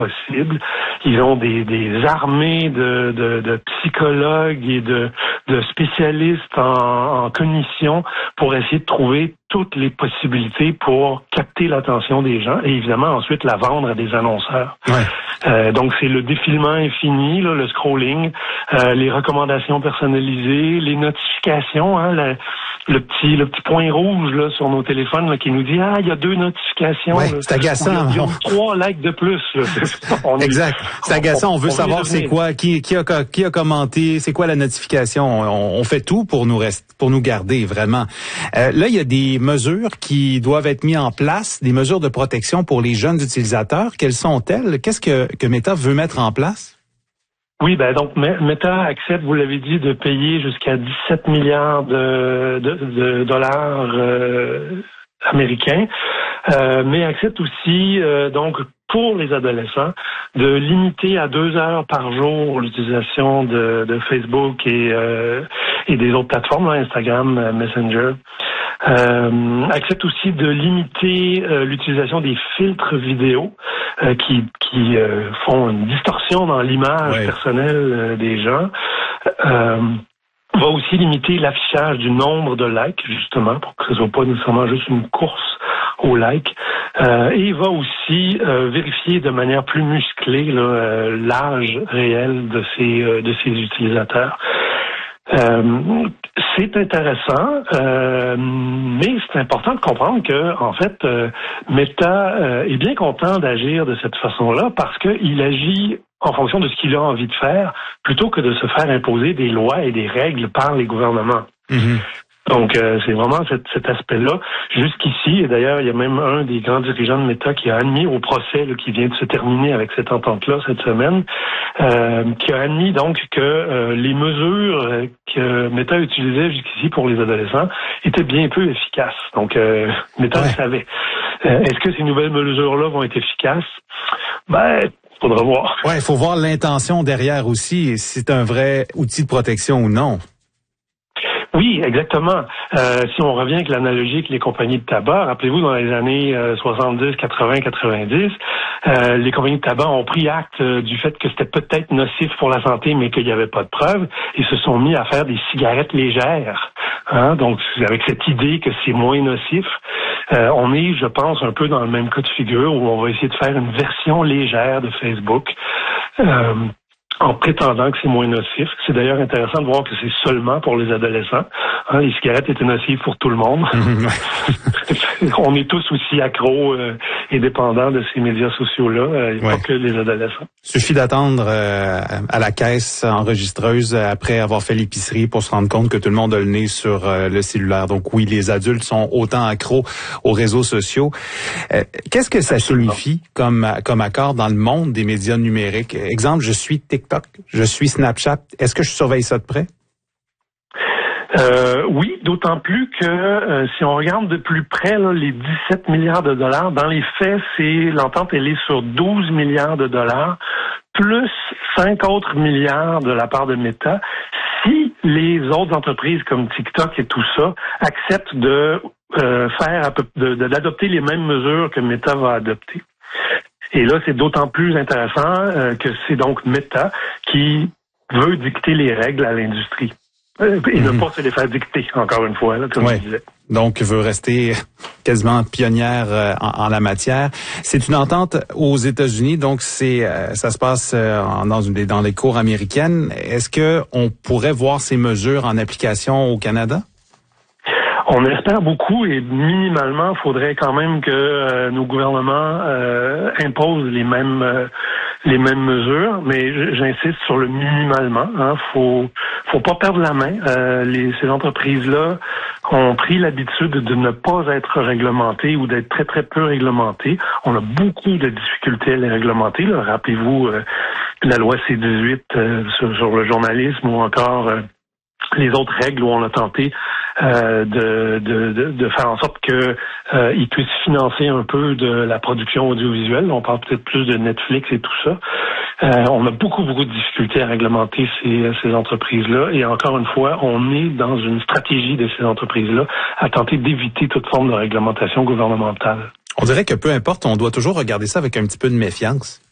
possible. Ils ont des armées de psychologues et de spécialistes en cognition pour essayer de trouver toutes les possibilités pour capter l'attention des gens et évidemment ensuite la vendre à des annonceurs. Ouais. Donc c'est le défilement infini, là, le scrolling, les recommandations personnalisées, les notifications, hein, le petit point rouge là sur nos téléphones là, qui nous dit il y a 2 notifications. Ouais, c'est agaçant. Il y a 3 likes de plus. Là. Exact. C'est agaçant. On veut savoir c'est quoi, qui a commenté, c'est quoi la notification. On fait tout pour nous garder vraiment. Là, il y a des mesures qui doivent être mises en place, des mesures de protection pour les jeunes utilisateurs. Quelles sont-elles? Qu'est-ce que Meta veut mettre en place? Oui, donc Meta accepte, vous l'avez dit, de payer jusqu'à 17 milliards de dollars américains, mais accepte aussi donc pour les adolescents de limiter à 2 heures par jour l'utilisation de Facebook et des autres plateformes, là, Instagram, Messenger. Accepte aussi de limiter l'utilisation des filtres vidéo qui font une distorsion dans l'image personnelle des gens. Va aussi limiter l'affichage du nombre de likes, justement, pour que ce soit pas nécessairement juste une course aux likes. Et va aussi vérifier de manière plus musclée l'âge réel de ces utilisateurs. C'est intéressant, mais c'est important de comprendre que, en fait, Meta est bien content d'agir de cette façon-là parce qu'il agit en fonction de ce qu'il a envie de faire, plutôt que de se faire imposer des lois et des règles par les gouvernements. Mm-hmm. Donc, c'est vraiment cet aspect-là. Jusqu'ici, et d'ailleurs, il y a même un des grands dirigeants de Meta qui a admis au procès qui vient de se terminer avec cette entente-là cette semaine, qui a admis donc que les mesures que Meta utilisait jusqu'ici pour les adolescents étaient bien peu efficaces. Donc, Meta le savait. Est-ce que ces nouvelles mesures-là vont être efficaces? Faudra voir. Ouais, il faut voir l'intention derrière aussi, si c'est un vrai outil de protection ou non. Oui, exactement. Si on revient avec l'analogie avec les compagnies de tabac, rappelez-vous, dans les années 70, 80, 90, les compagnies de tabac ont pris acte du fait que c'était peut-être nocif pour la santé, mais qu'il n'y avait pas de preuves, et se sont mis à faire des cigarettes légères. Hein? Donc, avec cette idée que c'est moins nocif, on est, je pense, un peu dans le même cas de figure où on va essayer de faire une version légère de Facebook. En prétendant que c'est moins nocif. C'est d'ailleurs intéressant de voir que c'est seulement pour les adolescents. Hein, les cigarettes étaient nocives pour tout le monde. On est tous aussi accros et dépendants de ces médias sociaux-là, pas que les adolescents. Suffit d'attendre à la caisse enregistreuse après avoir fait l'épicerie pour se rendre compte que tout le monde a le nez sur le cellulaire. Donc oui, les adultes sont autant accros aux réseaux sociaux. Qu'est-ce que ça signifie comme accord dans le monde des médias numériques? Exemple, je suis TikTok, je suis Snapchat. Est-ce que je surveille ça de près? Oui, d'autant plus que si on regarde de plus près là, les 17 milliards de dollars, dans les faits, l'entente elle est sur 12 milliards de dollars, plus 5 autres milliards de la part de Meta, si les autres entreprises comme TikTok et tout ça acceptent d'adopter les mêmes mesures que Meta va adopter. Et là, c'est d'autant plus intéressant que c'est donc Meta qui veut dicter les règles à l'industrie. Et ne pas se les faire dicter, encore une fois, là, comme je disais. Donc, veut rester quasiment pionnière en la matière. C'est une entente aux États-Unis, donc ça se passe dans les cours américaines. Est-ce que on pourrait voir ces mesures en application au Canada? On espère beaucoup et minimalement, il faudrait quand même que nos gouvernements imposent les mêmes mesures, mais j'insiste sur le minimalement. Hein, faut pas perdre la main. Ces entreprises-là ont pris l'habitude de ne pas être réglementées ou d'être très très peu réglementées. On a beaucoup de difficultés à les réglementer. Là. Rappelez-vous la loi C-18 sur le journalisme ou encore les autres règles où on a tenté de faire en sorte que ils puissent financer un peu de la production audiovisuelle. On parle peut-être plus de Netflix et tout ça. On a beaucoup de difficultés à réglementer ces entreprises-là. Et encore une fois, on est dans une stratégie de ces entreprises-là à tenter d'éviter toute forme de réglementation gouvernementale. On dirait que peu importe, on doit toujours regarder ça avec un petit peu de méfiance.